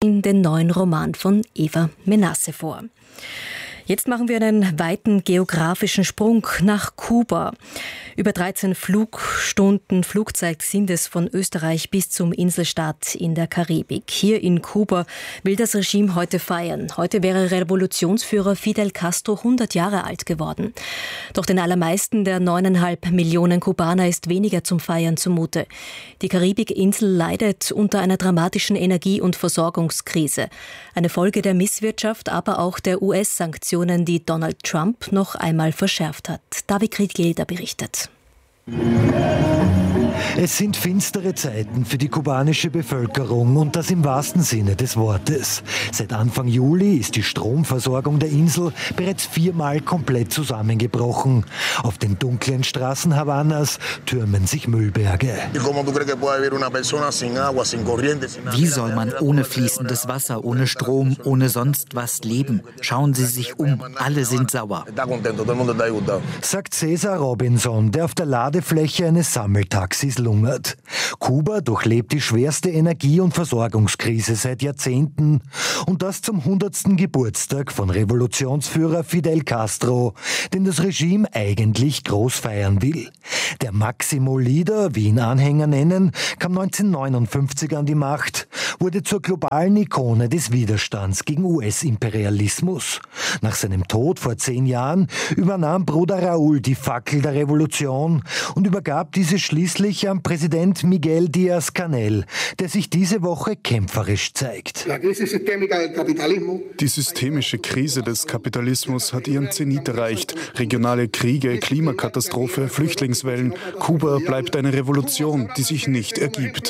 den neuen Roman von Eva Menasse vor. Jetzt machen wir einen weiten geografischen Sprung nach Kuba. Über 13 Flugstunden Flugzeit sind es von Österreich bis zum Inselstaat in der Karibik. Hier in Kuba will das Regime heute feiern. Heute wäre Revolutionsführer Fidel Castro 100 Jahre alt geworden. Doch den allermeisten der 9,5 Millionen Kubaner ist weniger zum Feiern zumute. Die Karibikinsel leidet unter einer dramatischen Energie- und Versorgungskrise. Eine Folge der Misswirtschaft, aber auch der US-Sanktionen, die Donald Trump noch einmal verschärft hat. David Krieggelder berichtet. Es sind finstere Zeiten für die kubanische Bevölkerung und das im wahrsten Sinne des Wortes. Seit Anfang Juli ist die Stromversorgung der Insel bereits 4-mal komplett zusammengebrochen. Auf den dunklen Straßen Havanas türmen sich Müllberge. Wie soll man ohne fließendes Wasser, ohne Strom, ohne sonst was leben? Schauen Sie sich um, alle sind sauer. Sagt Cesar Robinson, der auf der Ladefläche eines Sammeltaxis lungert. Kuba durchlebt die schwerste Energie- und Versorgungskrise seit Jahrzehnten. Und das zum 100. Geburtstag von Revolutionsführer Fidel Castro, den das Regime eigentlich groß feiern will. Der Maximo-Leader, wie ihn Anhänger nennen, kam 1959 an die Macht, wurde zur globalen Ikone des Widerstands gegen US-Imperialismus. Nach seinem Tod vor 10 Jahren übernahm Bruder Raúl die Fackel der Revolution und übergab diese schließlich an Präsident Miguel Díaz-Canel, der sich diese Woche kämpferisch zeigt. Die systemische Krise des Kapitalismus hat ihren Zenit erreicht. Regionale Kriege, Klimakatastrophe, Flüchtlingswellen. Kuba bleibt eine Revolution, die sich nicht ergibt.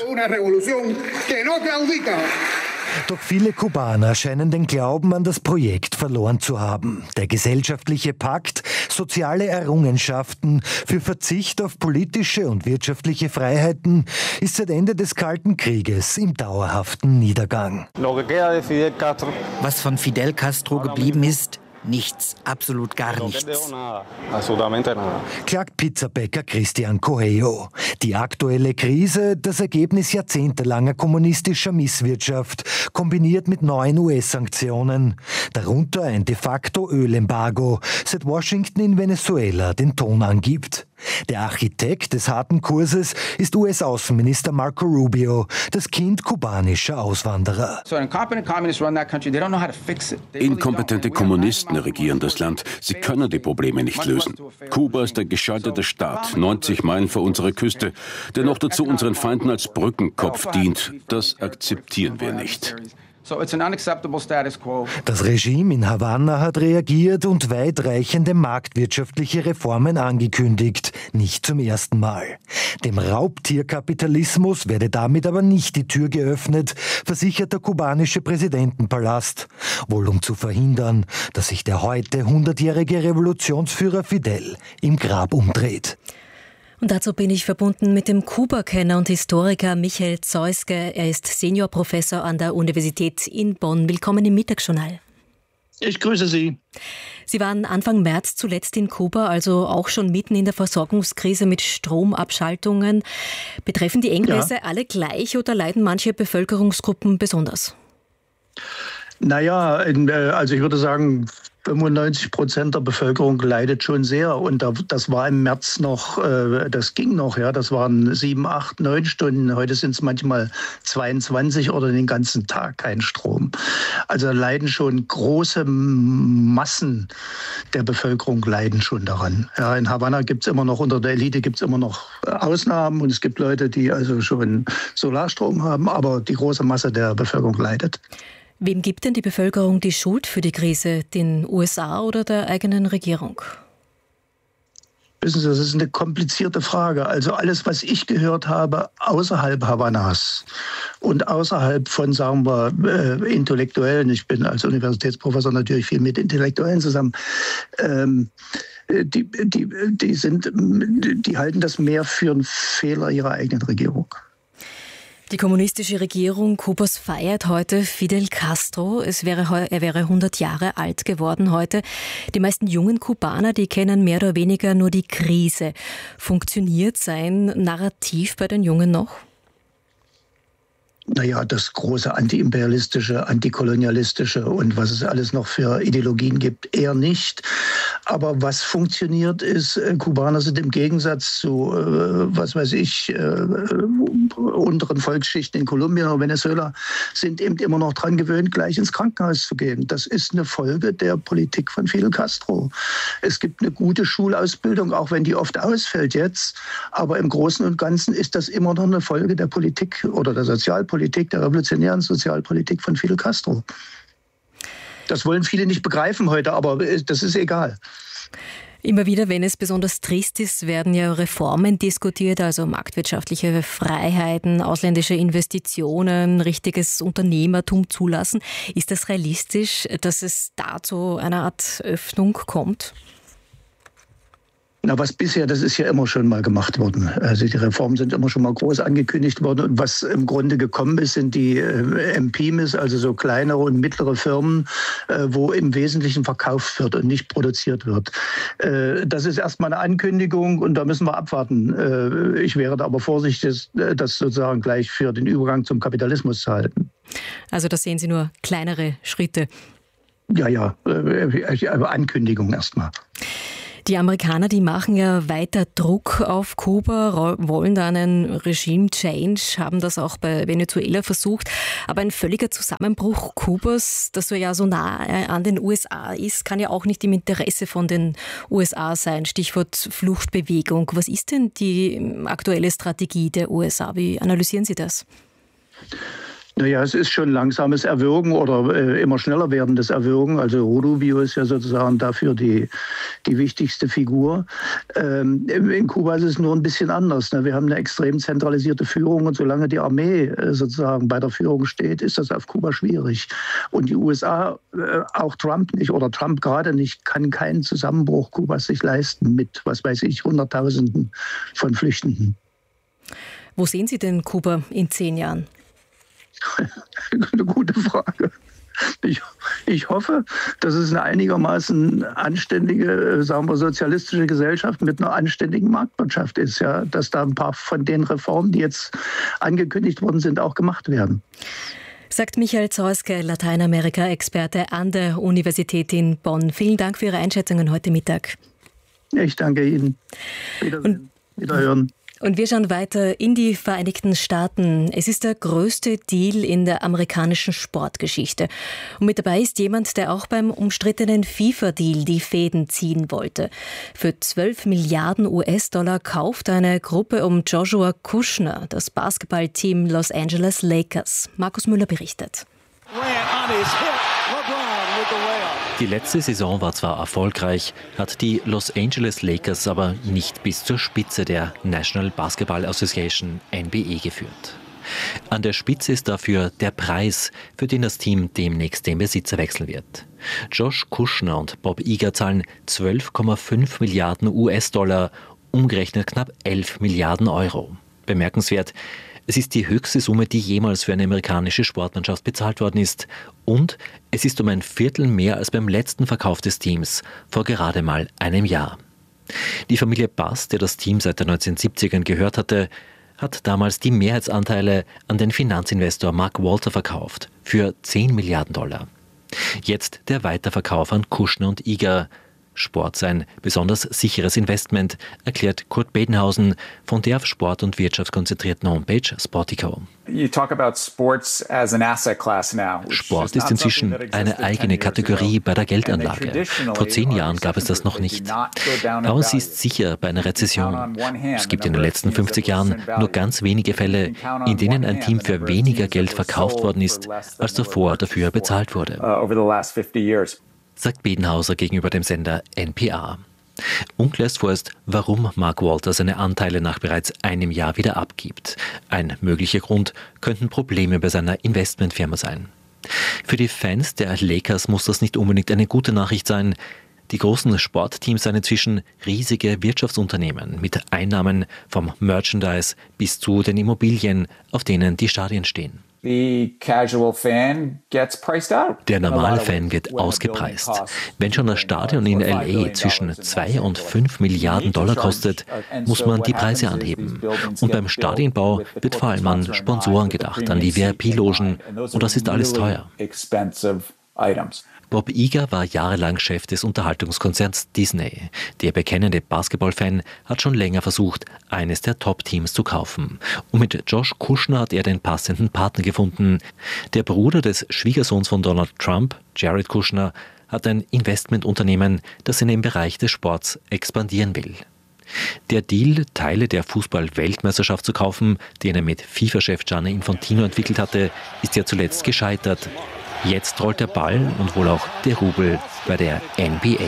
Doch viele Kubaner scheinen den Glauben an das Projekt verloren zu haben. Der gesellschaftliche Pakt, soziale Errungenschaften für Verzicht auf politische und wirtschaftliche Freiheiten ist seit Ende des Kalten Krieges im dauerhaften Niedergang. Was von Fidel Castro geblieben ist, nichts, absolut gar nichts. Klagt Pizzabäcker Christian Coelho. Die aktuelle Krise, das Ergebnis jahrzehntelanger kommunistischer Misswirtschaft, kombiniert mit neuen US-Sanktionen. Darunter ein de facto Ölembargo, seit Washington in Venezuela den Ton angibt. Der Architekt des harten Kurses ist US-Außenminister Marco Rubio, das Kind kubanischer Auswanderer. Inkompetente Kommunisten regieren das Land. Sie können die Probleme nicht lösen. Kuba ist ein gescheiterter Staat, 90 Meilen vor unserer Küste, der noch dazu unseren Feinden als Brückenkopf dient. Das akzeptieren wir nicht. Das Regime in Havanna hat reagiert und weitreichende marktwirtschaftliche Reformen angekündigt, nicht zum ersten Mal. Dem Raubtierkapitalismus werde damit aber nicht die Tür geöffnet, versichert der kubanische Präsidentenpalast, wohl um zu verhindern, dass sich der heute 100-jährige Revolutionsführer Fidel im Grab umdreht. Und dazu bin ich verbunden mit dem Kuba-Kenner und Historiker Michael Zeuske. Er ist Seniorprofessor an der Universität in Bonn. Willkommen im Mittagsjournal. Ich grüße Sie. Sie waren Anfang März zuletzt in Kuba, also auch schon mitten in der Versorgungskrise mit Stromabschaltungen. Betreffen die Engpässe alle gleich oder leiden manche Bevölkerungsgruppen besonders? Naja, also ich würde sagen, 95% der Bevölkerung leidet schon sehr. Und das war im März noch, das ging noch, ja. Das waren 7, 8, 9 Stunden. Heute sind es manchmal 22 oder den ganzen Tag kein Strom. Also leiden schon große Massen der Bevölkerung leiden schon daran. Ja, in Havanna gibt es immer noch, unter der Elite gibt es immer noch Ausnahmen. Und es gibt Leute, die also schon Solarstrom haben. Aber die große Masse der Bevölkerung leidet. Wem gibt denn die Bevölkerung die Schuld für die Krise? Den USA oder der eigenen Regierung? Wissen Sie, das ist eine komplizierte Frage. Also alles, was ich gehört habe, außerhalb Havanas und außerhalb von, sagen wir, Intellektuellen, ich bin als Universitätsprofessor natürlich viel mit Intellektuellen zusammen, die halten das mehr für einen Fehler ihrer eigenen Regierung. Die kommunistische Regierung Kubas feiert heute Fidel Castro. Er wäre 100 Jahre alt geworden heute. Die meisten jungen Kubaner, die kennen mehr oder weniger nur die Krise. Funktioniert sein Narrativ bei den Jungen noch? Naja, das große antiimperialistische, antikolonialistische und was es alles noch für Ideologien gibt, eher nicht. Aber was funktioniert ist, Kubaner sind im Gegensatz zu, unteren Volksschichten in Kolumbien oder Venezuela, sind eben immer noch dran gewöhnt, gleich ins Krankenhaus zu gehen. Das ist eine Folge der Politik von Fidel Castro. Es gibt eine gute Schulausbildung, auch wenn die oft ausfällt jetzt. Aber im Großen und Ganzen ist das immer noch eine Folge der Politik oder der Sozialpolitik, der revolutionären Sozialpolitik von Fidel Castro. Das wollen viele nicht begreifen heute, aber das ist egal. Immer wieder, wenn es besonders trist ist, werden ja Reformen diskutiert, also marktwirtschaftliche Freiheiten, ausländische Investitionen, richtiges Unternehmertum zulassen. Ist das realistisch, dass es da zu einer Art Öffnung kommt? Na, was bisher, das ist ja immer schon mal gemacht worden. Also die Reformen sind immer schon mal groß angekündigt worden. Und was im Grunde gekommen ist, sind die MPIMs, also so kleinere und mittlere Firmen, wo im Wesentlichen verkauft wird und nicht produziert wird. Das ist erstmal eine Ankündigung und da müssen wir abwarten. Ich wäre da aber vorsichtig, das sozusagen gleich für den Übergang zum Kapitalismus zu halten. Also da sehen Sie nur kleinere Schritte. Ja, Ankündigung erstmal. Die Amerikaner, die machen ja weiter Druck auf Kuba, wollen da einen Regime-Change, haben das auch bei Venezuela versucht. Aber ein völliger Zusammenbruch Kubas, das ja so nah an den USA ist, kann ja auch nicht im Interesse von den USA sein. Stichwort Fluchtbewegung. Was ist denn die aktuelle Strategie der USA? Wie analysieren Sie das? Naja, es ist schon langsames Erwürgen oder immer schneller werdendes Erwürgen. Also Rubio ist ja sozusagen dafür die wichtigste Figur. In Kuba ist es nur ein bisschen anders. Wir haben eine extrem zentralisierte Führung und solange die Armee sozusagen bei der Führung steht, ist das auf Kuba schwierig. Und die USA, auch Trump nicht oder Trump gerade nicht, kann keinen Zusammenbruch Kubas sich leisten mit, Hunderttausenden von Flüchtenden. Wo sehen Sie denn Kuba in 10 Jahren? Eine gute Frage. Ich hoffe, dass es eine einigermaßen anständige, sozialistische Gesellschaft mit einer anständigen Marktwirtschaft ist. Ja, dass da ein paar von den Reformen, die jetzt angekündigt worden sind, auch gemacht werden. Sagt Michael Zauske, Lateinamerika-Experte an der Universität in Bonn. Vielen Dank für Ihre Einschätzungen heute Mittag. Ich danke Ihnen. Wiederhören. Und wir schauen weiter in die Vereinigten Staaten. Es ist der größte Deal in der amerikanischen Sportgeschichte. Und mit dabei ist jemand, der auch beim umstrittenen FIFA-Deal die Fäden ziehen wollte. Für 12 Milliarden US-Dollar kauft eine Gruppe um Joshua Kushner das Basketballteam Los Angeles Lakers. Markus Müller berichtet. Die letzte Saison war zwar erfolgreich, hat die Los Angeles Lakers aber nicht bis zur Spitze der National Basketball Association NBA geführt. An der Spitze ist dafür der Preis, für den das Team demnächst den Besitzer wechseln wird. Josh Kushner und Bob Iger zahlen 12,5 Milliarden US-Dollar, umgerechnet knapp 11 Milliarden Euro. Bemerkenswert: Es ist die höchste Summe, die jemals für eine amerikanische Sportmannschaft bezahlt worden ist. Und es ist um ein Viertel mehr als beim letzten Verkauf des Teams vor gerade mal einem Jahr. Die Familie Bass, der das Team seit den 1970ern gehört hatte, hat damals die Mehrheitsanteile an den Finanzinvestor Mark Walter verkauft für 10 Milliarden Dollar. Jetzt der Weiterverkauf an Kushner und Iger. Sport sein besonders sicheres Investment, erklärt Kurt Bedenhausen von der auf Sport und Wirtschaft konzentrierten Homepage Sportico. Sport ist inzwischen eine eigene Kategorie bei der Geldanlage. Vor 10 Jahren gab es das noch nicht. Aber sie ist sicher bei einer Rezession. Es gibt in den letzten 50 Jahren nur ganz wenige Fälle, in denen ein Team für weniger Geld verkauft worden ist, als davor dafür bezahlt wurde, sagt Bedenhauser gegenüber dem Sender NPR. Unklar ist vorerst, warum Mark Walter seine Anteile nach bereits einem Jahr wieder abgibt. Ein möglicher Grund könnten Probleme bei seiner Investmentfirma sein. Für die Fans der Lakers muss das nicht unbedingt eine gute Nachricht sein. Die großen Sportteams seien inzwischen riesige Wirtschaftsunternehmen mit Einnahmen vom Merchandise bis zu den Immobilien, auf denen die Stadien stehen. Der normale Fan wird ausgepreist. Wenn schon das Stadion in LA zwischen 2 und 5 Milliarden $Milliarden kostet, muss man die Preise anheben. Und beim Stadionbau wird vor allem an Sponsoren gedacht, an die VIP-Logen, und das ist alles teuer. Bob Iger war jahrelang Chef des Unterhaltungskonzerns Disney. Der bekennende Basketballfan hat schon länger versucht, eines der Top-Teams zu kaufen. Und mit Josh Kushner hat er den passenden Partner gefunden. Der Bruder des Schwiegersohns von Donald Trump, Jared Kushner, hat ein Investmentunternehmen, das in dem Bereich des Sports expandieren will. Der Deal, Teile der Fußball-Weltmeisterschaft zu kaufen, den er mit FIFA-Chef Gianni Infantino entwickelt hatte, ist ja zuletzt gescheitert. Jetzt rollt der Ball und wohl auch der Rubel bei der NBA.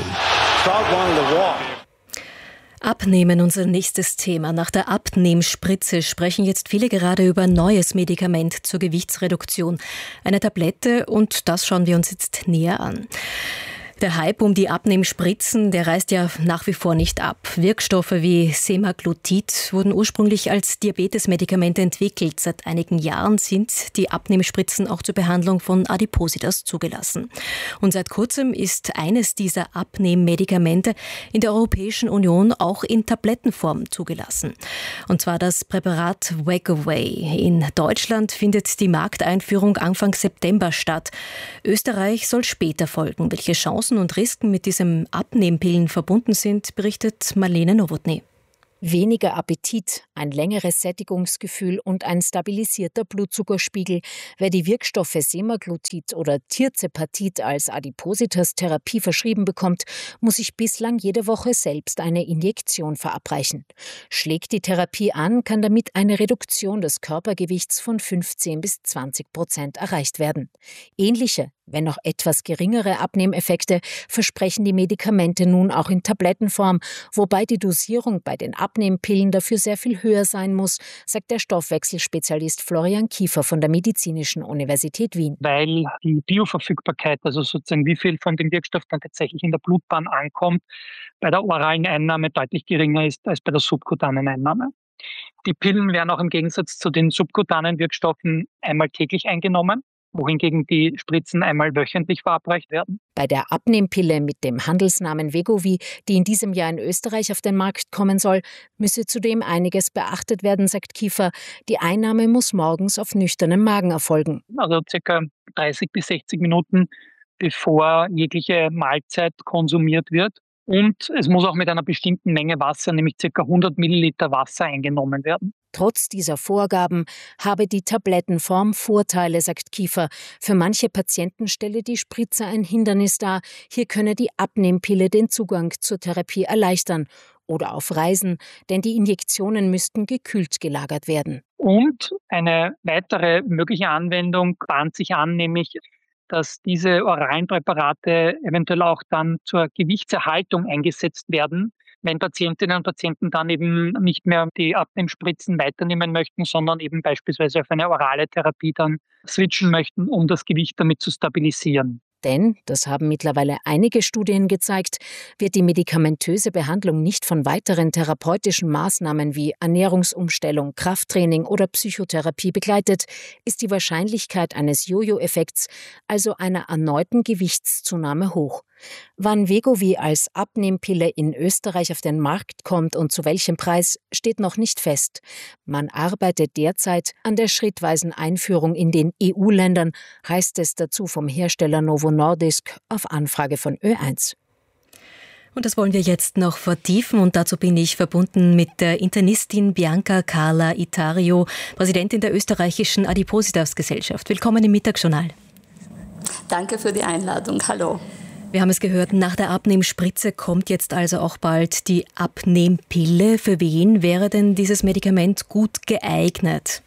Abnehmen, unser nächstes Thema. Nach der Abnehmspritze sprechen jetzt viele gerade über ein neues Medikament zur Gewichtsreduktion. Eine Tablette, und das schauen wir uns jetzt näher an. Der Hype um die Abnehmspritzen, der reißt ja nach wie vor nicht ab. Wirkstoffe wie Semaglutid wurden ursprünglich als Diabetesmedikamente entwickelt. Seit einigen Jahren sind die Abnehmspritzen auch zur Behandlung von Adipositas zugelassen. Und seit kurzem ist eines dieser Abnehmmedikamente in der Europäischen Union auch in Tablettenform zugelassen. Und zwar das Präparat Wegovy. In Deutschland findet die Markteinführung Anfang September statt. Österreich soll später folgen. Welche Chancen und Risiken mit diesem Abnehmpillen verbunden sind, berichtet Marlene Nowotny. Weniger Appetit, ein längeres Sättigungsgefühl und ein stabilisierter Blutzuckerspiegel. Wer die Wirkstoffe Semaglutid oder Tirzepatid als Adipositas-Therapie verschrieben bekommt, muss sich bislang jede Woche selbst eine Injektion verabreichen. Schlägt die Therapie an, kann damit eine Reduktion des Körpergewichts von 15-20% erreicht werden. Ähnliche, wenn noch etwas geringere Abnehmeffekte versprechen die Medikamente nun auch in Tablettenform, wobei die Dosierung bei den Abnehmpillen dafür sehr viel höher sein muss, sagt der Stoffwechselspezialist Florian Kiefer von der Medizinischen Universität Wien. Weil die Bioverfügbarkeit, also sozusagen wie viel von dem Wirkstoff dann tatsächlich in der Blutbahn ankommt, bei der oralen Einnahme deutlich geringer ist als bei der subkutanen Einnahme. Die Pillen werden auch im Gegensatz zu den subkutanen Wirkstoffen einmal täglich eingenommen, wohingegen die Spritzen einmal wöchentlich verabreicht werden. Bei der Abnehmpille mit dem Handelsnamen Wegovy, die in diesem Jahr in Österreich auf den Markt kommen soll, müsse zudem einiges beachtet werden, sagt Kiefer. Die Einnahme muss morgens auf nüchternem Magen erfolgen. Also ca. 30 bis 60 Minuten, bevor jegliche Mahlzeit konsumiert wird. Und es muss auch mit einer bestimmten Menge Wasser, nämlich ca. 100 Milliliter Wasser, eingenommen werden. Trotz dieser Vorgaben habe die Tablettenform Vorteile, sagt Kiefer. Für manche Patienten stelle die Spritze ein Hindernis dar. Hier könne die Abnehmpille den Zugang zur Therapie erleichtern. Oder auf Reisen, denn die Injektionen müssten gekühlt gelagert werden. Und eine weitere mögliche Anwendung bahnt sich an, nämlich dass diese oralen Präparate eventuell auch dann zur Gewichtserhaltung eingesetzt werden, wenn Patientinnen und Patienten dann eben nicht mehr die Abnehmspritzen weiternehmen möchten, sondern eben beispielsweise auf eine orale Therapie dann switchen möchten, um das Gewicht damit zu stabilisieren. Denn, das haben mittlerweile einige Studien gezeigt, wird die medikamentöse Behandlung nicht von weiteren therapeutischen Maßnahmen wie Ernährungsumstellung, Krafttraining oder Psychotherapie begleitet, ist die Wahrscheinlichkeit eines Jojo-Effekts, also einer erneuten Gewichtszunahme, hoch. Wann Wegovy als Abnehmpille in Österreich auf den Markt kommt und zu welchem Preis, steht noch nicht fest. Man arbeitet derzeit an der schrittweisen Einführung in den EU-Ländern, heißt es dazu vom Hersteller Novo Nordisk auf Anfrage von Ö1. Und das wollen wir jetzt noch vertiefen, und dazu bin ich verbunden mit der Internistin Bianca Carla Itario, Präsidentin der österreichischen Adipositas-Gesellschaft. Willkommen im Mittagsjournal. Danke für die Einladung. Hallo. Wir haben es gehört, nach der Abnehmspritze kommt jetzt also auch bald die Abnehmpille. Für wen wäre denn dieses Medikament gut geeignet?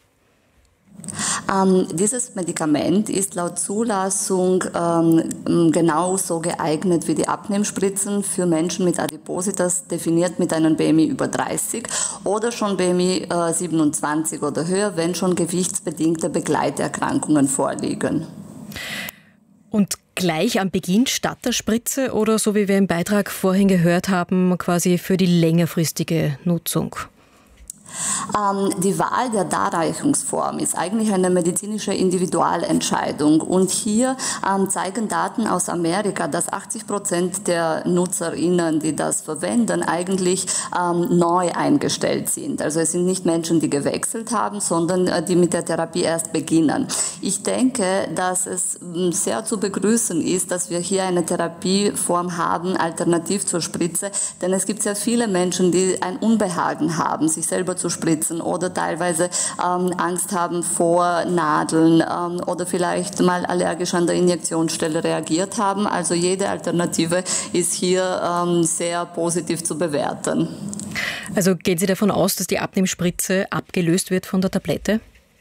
Dieses Medikament ist laut Zulassung genauso geeignet wie die Abnehmspritzen für Menschen mit Adipositas, definiert mit einem BMI über 30 oder schon BMI 27 oder höher, wenn schon gewichtsbedingte Begleiterkrankungen vorliegen. Und gleich am Beginn statt der Spritze oder, so wie wir im Beitrag vorhin gehört haben, quasi für die längerfristige Nutzung? Die Wahl der Darreichungsform ist eigentlich eine medizinische Individualentscheidung. Und hier zeigen Daten aus Amerika, dass 80% der NutzerInnen, die das verwenden, eigentlich neu eingestellt sind. Also es sind nicht Menschen, die gewechselt haben, sondern die mit der Therapie erst beginnen. Ich denke, dass es sehr zu begrüßen ist, dass wir hier eine Therapieform haben, alternativ zur Spritze. Denn es gibt sehr viele Menschen, die ein Unbehagen haben, sich selber zu spritzen oder teilweise Angst haben vor Nadeln oder vielleicht mal allergisch an der Injektionsstelle reagiert haben. Also jede Alternative ist hier sehr positiv zu bewerten. Also gehen Sie davon aus, dass die Abnehmspritze abgelöst wird von der Tablette?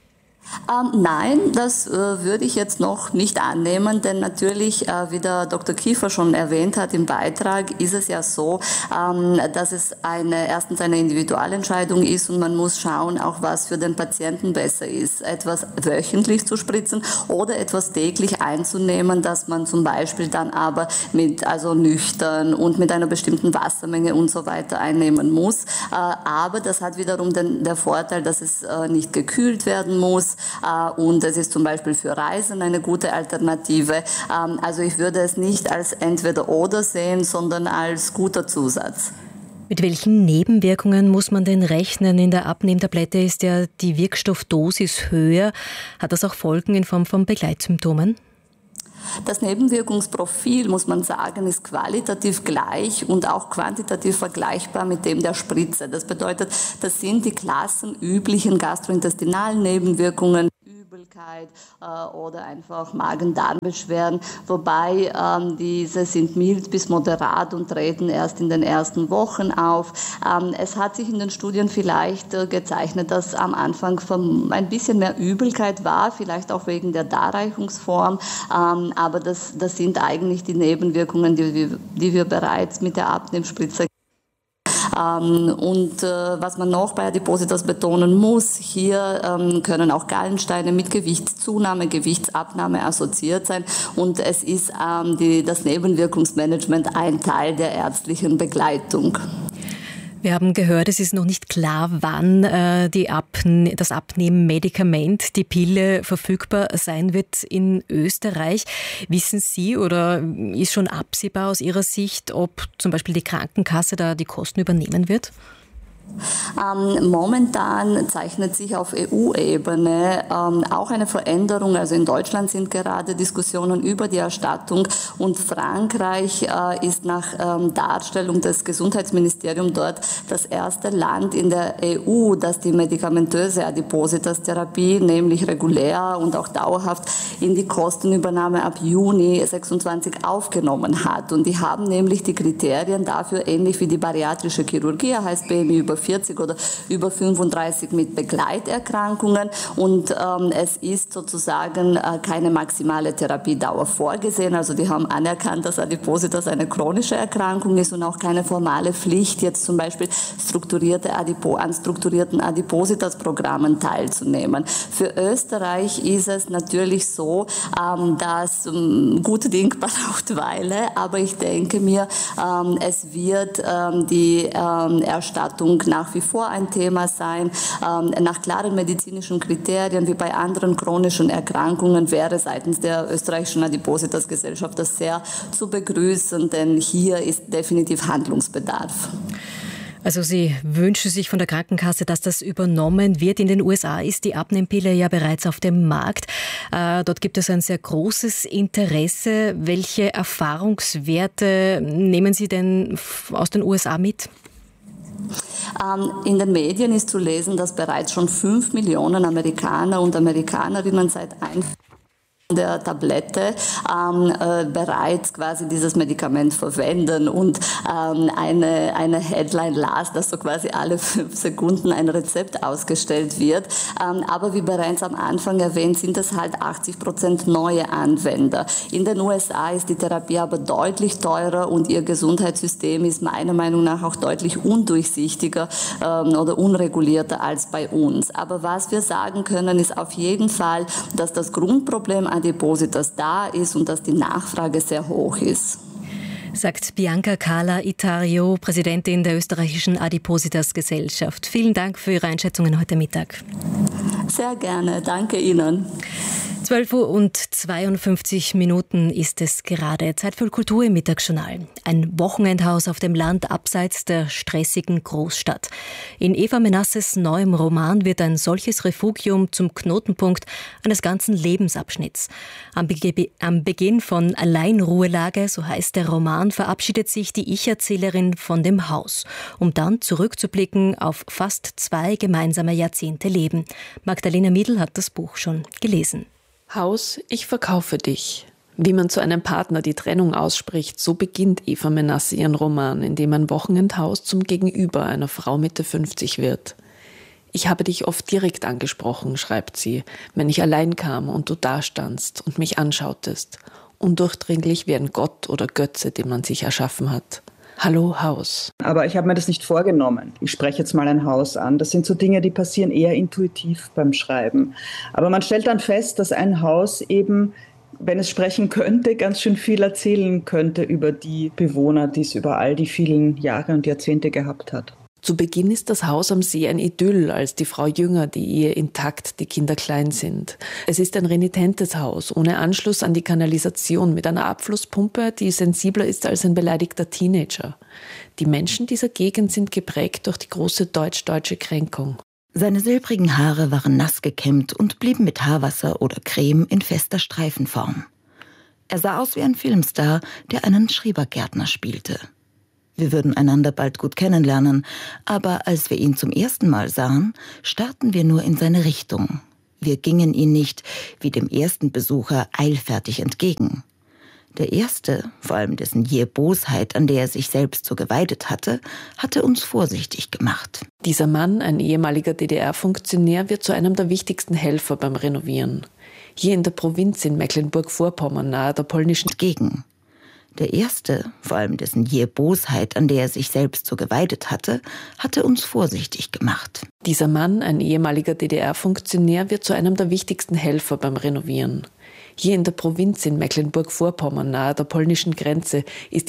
Nein, das würde ich jetzt noch nicht annehmen, denn natürlich, wie der Dr. Kiefer schon erwähnt hat im Beitrag, ist es ja so, dass es erstens eine Individualentscheidung ist und man muss schauen, auch was für den Patienten besser ist. Etwas wöchentlich zu spritzen oder etwas täglich einzunehmen, dass man zum Beispiel dann aber nüchtern und mit einer bestimmten Wassermenge und so weiter einnehmen muss. Aber das hat wiederum der Vorteil, dass es nicht gekühlt werden muss. Und es ist zum Beispiel für Reisen eine gute Alternative. Also ich würde es nicht als Entweder-Oder sehen, sondern als guter Zusatz. Mit welchen Nebenwirkungen muss man denn rechnen? In der Abnehmtablette ist ja die Wirkstoffdosis höher. Hat das auch Folgen in Form von Begleitsymptomen? Das Nebenwirkungsprofil, muss man sagen, ist qualitativ gleich und auch quantitativ vergleichbar mit dem der Spritze. Das bedeutet, das sind die klassenüblichen gastrointestinalen Nebenwirkungen, Übelkeit oder einfach Magen-Darm-Beschwerden, wobei diese sind mild bis moderat und treten erst in den ersten Wochen auf. Es hat sich in den Studien vielleicht gezeichnet, dass am Anfang ein bisschen mehr Übelkeit war, vielleicht auch wegen der Darreichungsform, aber das sind eigentlich die Nebenwirkungen, die wir bereits mit der Abnehmspritze. Und was man noch bei Adipositas betonen muss, hier können auch Gallensteine mit Gewichtszunahme, Gewichtsabnahme assoziiert sein und es ist das Nebenwirkungsmanagement ein Teil der ärztlichen Begleitung. Wir haben gehört, es ist noch nicht klar, wann das Abnehmmedikament, die Pille, verfügbar sein wird in Österreich. Wissen Sie oder ist schon absehbar aus Ihrer Sicht, ob zum Beispiel die Krankenkasse da die Kosten übernehmen wird? Momentan zeichnet sich auf EU-Ebene auch eine Veränderung. Also in Deutschland sind gerade Diskussionen über die Erstattung und Frankreich ist nach Darstellung des Gesundheitsministeriums dort das erste Land in der EU, das die medikamentöse Adipositas-Therapie, nämlich regulär und auch dauerhaft, in die Kostenübernahme ab Juni 26 aufgenommen hat. Und die haben nämlich die Kriterien dafür, ähnlich wie die bariatrische Chirurgie, heißt BMI über 40 oder über 35 mit Begleiterkrankungen und es ist sozusagen keine maximale Therapiedauer vorgesehen. Also die haben anerkannt, dass Adipositas eine chronische Erkrankung ist und auch keine formale Pflicht, jetzt zum Beispiel an strukturierten Adipositas-Programmen teilzunehmen. Für Österreich ist es natürlich so, dass gute Dinge braucht Weile, aber ich denke mir, es wird die Erstattung nach wie vor ein Thema sein. Nach klaren medizinischen Kriterien, wie bei anderen chronischen Erkrankungen, wäre seitens der österreichischen Adipositas-Gesellschaft das sehr zu begrüßen, denn hier ist definitiv Handlungsbedarf. Also Sie wünschen sich von der Krankenkasse, dass das übernommen wird. In den USA ist die Abnehmpille ja bereits auf dem Markt. Dort gibt es ein sehr großes Interesse. Welche Erfahrungswerte nehmen Sie denn aus den USA mit? In den Medien ist zu lesen, dass bereits schon 5 Millionen Amerikaner und Amerikanerinnen seit Einführung der Tablette bereits quasi dieses Medikament verwenden und eine Headline las, dass so quasi alle 5 Sekunden ein Rezept ausgestellt wird. Aber wie bereits am Anfang erwähnt, sind es halt 80% neue Anwender. In den USA ist die Therapie aber deutlich teurer und ihr Gesundheitssystem ist meiner Meinung nach auch deutlich undurchsichtiger oder unregulierter als bei uns. Aber was wir sagen können, ist auf jeden Fall, dass das Grundproblem Adipositas da ist und dass die Nachfrage sehr hoch ist. sagt Bianca Carla Itario, Präsidentin der österreichischen Adipositas-Gesellschaft. Vielen Dank für Ihre Einschätzungen heute Mittag. Sehr gerne, danke Ihnen. 12:52 ist es gerade. Zeit für Kultur im Mittagsjournal. Ein Wochenendhaus auf dem Land abseits der stressigen Großstadt. In Eva Menasses neuem Roman wird ein solches Refugium zum Knotenpunkt eines ganzen Lebensabschnitts. Am Beginn von Alleinruhelage, so heißt der Roman, verabschiedet sich die Ich-Erzählerin von dem Haus, um dann zurückzublicken auf fast 2 gemeinsame Jahrzehnte Leben. Magdalena Miedl hat das Buch schon gelesen. Haus, ich verkaufe dich. Wie man zu einem Partner die Trennung ausspricht, so beginnt Eva Menasse ihren Roman, in dem ein Wochenendhaus zum Gegenüber einer Frau Mitte 50 wird. Ich habe dich oft direkt angesprochen, schreibt sie, wenn ich allein kam und du dastandst und mich anschautest, undurchdringlich wie ein Gott oder Götze, den man sich erschaffen hat. Hallo Haus. Aber ich habe mir das nicht vorgenommen. Ich spreche jetzt mal ein Haus an. Das sind so Dinge, die passieren eher intuitiv beim Schreiben. Aber man stellt dann fest, dass ein Haus eben, wenn es sprechen könnte, ganz schön viel erzählen könnte über die Bewohner, die es über all die vielen Jahre und Jahrzehnte gehabt hat. Zu Beginn ist das Haus am See ein Idyll, als die Frau jünger, die Ehe intakt, die Kinder klein sind. Es ist ein renitentes Haus, ohne Anschluss an die Kanalisation, mit einer Abflusspumpe, die sensibler ist als ein beleidigter Teenager. Die Menschen dieser Gegend sind geprägt durch die große deutsch-deutsche Kränkung. Seine silbrigen Haare waren nass gekämmt und blieben mit Haarwasser oder Creme in fester Streifenform. Er sah aus wie ein Filmstar, der einen Schrebergärtner spielte. Wir würden einander bald gut kennenlernen, aber als wir ihn zum ersten Mal sahen, starrten wir nur in seine Richtung. Wir gingen ihn nicht, wie dem ersten Besucher, eilfertig entgegen. Der erste, vor allem dessen jähe Bosheit, an der er sich selbst so geweidet hatte, hatte uns vorsichtig gemacht. Dieser Mann, ein ehemaliger DDR-Funktionär, wird zu einem der wichtigsten Helfer beim Renovieren. Hier in der Provinz in Mecklenburg-Vorpommern, nahe der polnischen Gegend. Der erste, vor allem dessen jähe Bosheit, an der er sich selbst so geweidet hatte uns vorsichtig gemacht. Dieser Mann, ein ehemaliger DDR-Funktionär, wird zu einem der wichtigsten Helfer beim Renovieren. Hier in der Provinz in Mecklenburg-Vorpommern, nahe der polnischen Grenze, ist